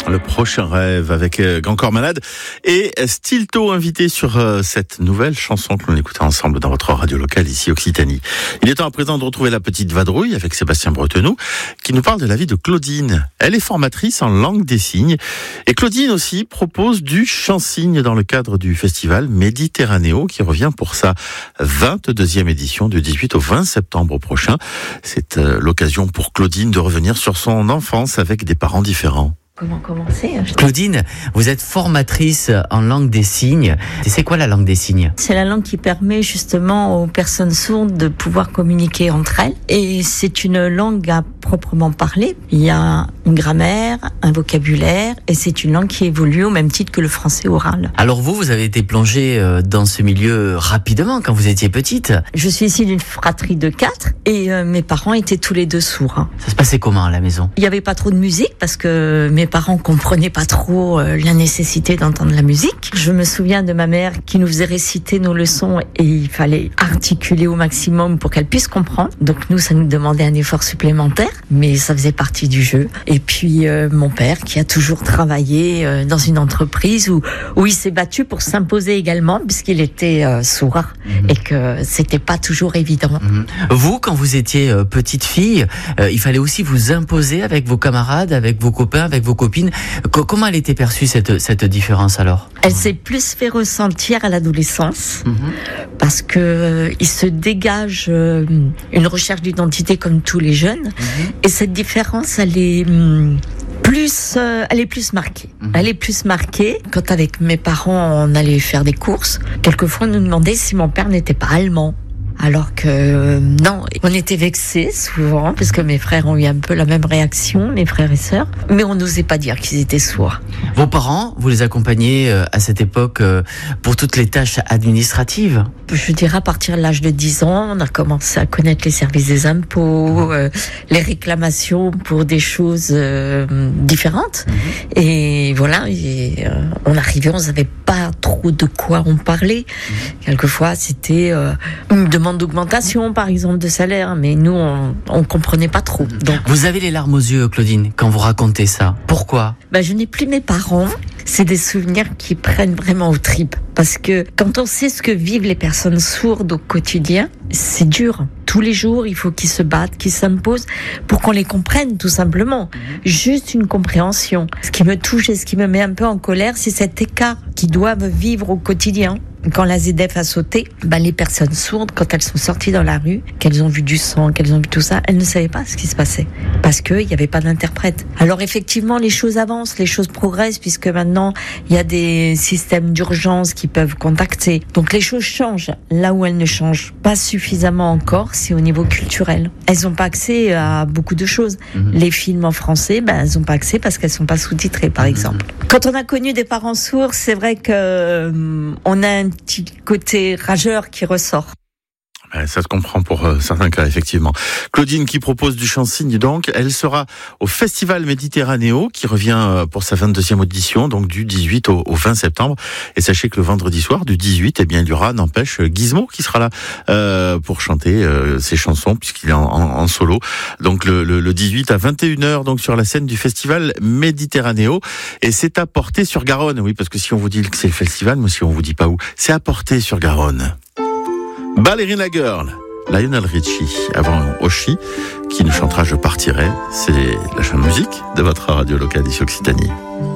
Le prochain rêve avec Grand Corps Malade et Stilto invité sur cette nouvelle chanson que l'on écoutait ensemble dans votre radio locale ici Occitanie. Il est temps à présent de retrouver la petite vadrouille avec Sébastien Bretenoux qui nous parle de la vie de Claudine. Elle est formatrice en langue des signes et Claudine aussi propose du chant-signe dans le cadre du festival Méditerranéo qui revient pour sa 22e édition du 18 au 20 septembre prochain. C'est l'occasion pour Claudine de revenir sur son enfance avec des parents différents. Comment commencer? Claudine, vous êtes formatrice en langue des signes. Et c'est quoi la langue des signes? C'est la langue qui permet justement aux personnes sourdes de pouvoir communiquer entre elles. Et c'est une langue à proprement parler. Il y a une grammaire, un vocabulaire, et c'est une langue qui évolue au même titre que le français oral. Alors vous avez été plongée dans ce milieu rapidement quand vous étiez petite. Je suis issue d'une fratrie de 4 et mes parents étaient tous les deux sourds. Ça se passait comment à la maison? Il n'y avait pas trop de musique parce que mes parents comprenaient pas trop la nécessité d'entendre la musique. Je me souviens de ma mère qui nous faisait réciter nos leçons et il fallait articuler au maximum pour qu'elle puisse comprendre. Donc nous, ça nous demandait un effort supplémentaire, mais ça faisait partie du jeu. Et puis mon père qui a toujours travaillé dans une entreprise où il s'est battu pour s'imposer également puisqu'il était sourd et que c'était pas toujours évident. Vous, quand vous étiez petite fille, il fallait aussi vous imposer avec vos camarades, avec vos copains, avec vos copines. Comment elle était perçue cette différence alors? Elle s'est plus fait ressentir à l'adolescence parce que il se dégage une recherche d'identité comme tous les jeunes et cette différence elle est plus marquée. Elle est plus marquée quand avec mes parents on allait faire des courses. Quelquefois on nous demandait si mon père n'était pas allemand. Alors que non, on était vexés souvent parce que mes frères ont eu un peu la même réaction, mes frères et sœurs, mais on n'osait pas dire qu'ils étaient sourds. Vos parents, vous les accompagnez à cette époque pour toutes les tâches administratives? Je dirais à partir de l'âge de 10 ans, on a commencé à connaître les services des impôts, les réclamations pour des choses différentes. Et voilà, on arrivait, on savait pas trop de quoi on parlait. Quelquefois, c'était une demande d'augmentation, par exemple, de salaire, mais nous, on comprenait pas trop. Donc, vous avez les larmes aux yeux, Claudine, quand vous racontez ça. Pourquoi? Je n'ai plus mes parents. C'est des souvenirs qui prennent vraiment aux tripes. Parce que quand on sait ce que vivent les personnes sourdes au quotidien, c'est dur. Tous les jours, il faut qu'ils se battent, qu'ils s'imposent pour qu'on les comprenne, tout simplement. Juste une compréhension. Ce qui me touche et ce qui me met un peu en colère, c'est cet écart qu'ils doivent vivre au quotidien. Quand la ZDF a sauté, les personnes sourdes, quand elles sont sorties dans la rue, qu'elles ont vu du sang, qu'elles ont vu tout ça, elles ne savaient pas ce qui se passait. Parce qu'il n'y avait pas d'interprète. Alors effectivement, les choses avancent, les choses progressent, puisque maintenant, il y a des systèmes d'urgence qui peuvent contacter. Donc les choses changent. Là où elles ne changent pas suffisamment encore, c'est au niveau culturel. Elles n'ont pas accès à beaucoup de choses. Les films en français, elles n'ont pas accès parce qu'elles ne sont pas sous-titrées, par exemple. Quand on a connu des parents sourds, c'est vrai que on a un petit côté rageur qui ressort. Ça se comprend pour certains cas, effectivement. Claudine qui propose du chant-signe, donc, elle sera au Festival Méditerranéo, qui revient pour sa 22e audition, donc du 18 au 20 septembre. Et sachez que le vendredi soir, du 18, il y aura, n'empêche, Gizmo qui sera là pour chanter ses chansons, puisqu'il est en solo. Donc le 18 à 21h, donc sur la scène du Festival Méditerranéo. Et c'est à Portet-sur-Garonne, oui, parce que si on vous dit que c'est le festival, mais si on vous dit pas où, c'est à Portet-sur-Garonne. Ballerina Girl, Lionel Richie, avant Oshi, qui nous chantera Je partirai. C'est la chaîne musique de votre radio locale ici Occitanie.